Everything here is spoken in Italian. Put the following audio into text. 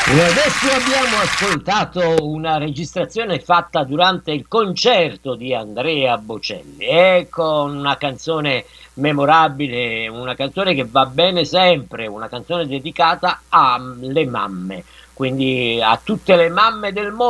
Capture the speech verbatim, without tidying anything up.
E adesso abbiamo ascoltato una registrazione fatta durante il concerto di Andrea Bocelli, e con una canzone memorabile, una canzone che va bene sempre, una canzone dedicata alle mamme, quindi a tutte le mamme del mondo.